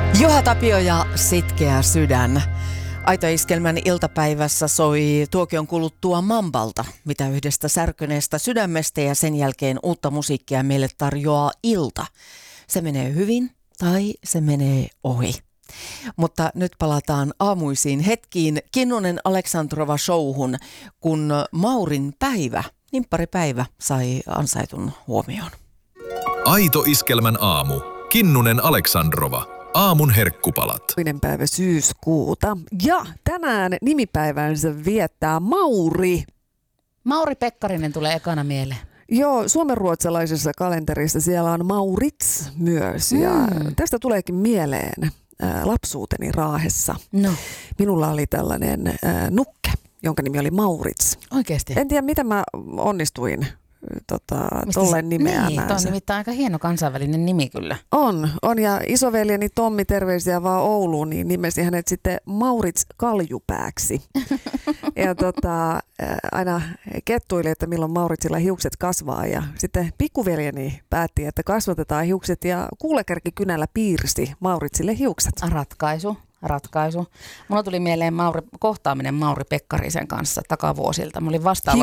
Juha Tapio ja Sitkeä sydän. Aito-iskelmän iltapäivässä soi tuokion kuluttua Mambalta, mitä yhdestä särkyneestä sydämestä, ja sen jälkeen uutta musiikkia meille tarjoaa ilta. Se menee hyvin tai se menee ohi. Mutta nyt palataan aamuisiin hetkiin Kinnunen Aleksandrova showhun, kun Maurin päivä, nimpparipäivä, sai ansaitun huomioon. Aito-iskelmän aamu. Kinnunen Aleksandrova. Aamun herkkupalat. Toinen päivä syyskuuta. Ja tänään nimipäivänsä viettää Mauri. Mauri Pekkarinen tulee ekana mieleen. Joo, suomenruotsalaisessa kalenterissa siellä on Maurits myös. Ja tästä tuleekin mieleen lapsuuteni Raahessa. No. Minulla oli tällainen nukke, jonka nimi oli Maurits. Oikeasti? En tiedä, miten mä onnistuin tolleen nimeämään. Niin, on nimittäin aika hieno kansainvälinen nimi kyllä. On. Ja isoveljeni Tommi, terveisiä vaan Ouluun, niin nimesi hänet sitten Maurits Kaljupääksi. Ja aina kettuili, että milloin Mauritsilla hiukset kasvaa. Ja sitten pikkuveljeni päätti, että kasvatetaan hiukset, ja kuulekärkikynällä piirsi Mauritsille hiukset. Ratkaisu. Mulla tuli mieleen kohtaaminen Mauri Pekkarisen kanssa takavuosilta. Mä olin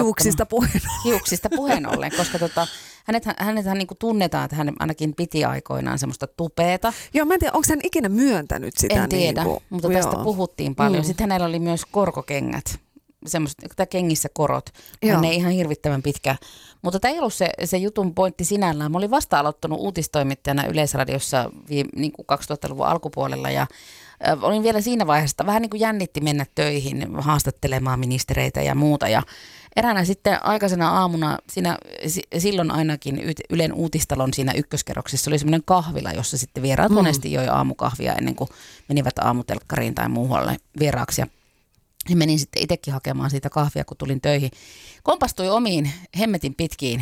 Hiuksista puheen ollen, koska hänethän niinku tunnetaan, että hän ainakin piti aikoinaan semmoista tupeeta. Joo, mä en tiedä, onko hän ikinä myöntänyt sitä? En tiedä, mutta tästä puhuttiin paljon. Sitten hänellä oli myös korkokengät, semmoiset kengissä korot. Hän ei ihan hirvittävän pitkä. Mutta tämä ei ollut se jutun pointti sinällään. Mä olin vasta aloittanut uutistoimittajana Yleisradiossa niin kuin 2000-luvun alkupuolella, ja olin vielä siinä vaiheessa, vähän niin kuin jännitti mennä töihin, haastattelemaan ministereitä ja muuta. Ja eräänä sitten aikaisena aamuna, silloin ainakin Ylen uutistalon siinä ykköskerroksessa oli semmoinen kahvila, jossa sitten vieraat monesti joi aamukahvia ennen kuin menivät aamutelkkariin tai muualle vieraaksi. Ja menin sitten itsekin hakemaan siitä kahvia, kun tulin töihin. Kompastuin omiin hemmetin pitkiin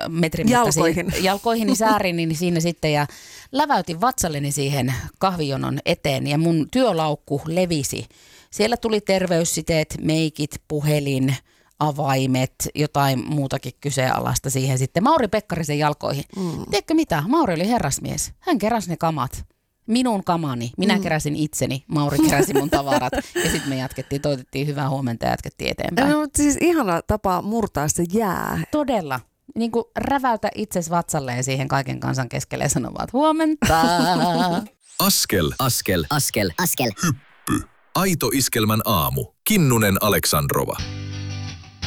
jalkoihini säärini siinä sitten, ja läväytin vatsalleni siihen kahvijonon eteen, ja mun työlaukku levisi. Siellä tuli terveyssiteet, meikit, puhelin, avaimet, jotain muutakin kyseenalaista siihen sitten Mauri Pekkarisen jalkoihin. Tiedätkö mitä? Mauri oli herrasmies. Hän keräsi ne kamat. Minun kamani. Minä keräsin itseni. Mauri keräsi mun tavarat. Ja sitten me toitettiin hyvää huomenta ja jatkettiin eteenpäin. No, siis ihana tapa murtaa se jää. Todella. Niin kuin räväytä itses vatsalleen siihen kaiken kansan keskelle ja sanovat huomenta. Askel. Askel. Hyppy. Aito-iskelmän aamu. Kinnunen Aleksandrova.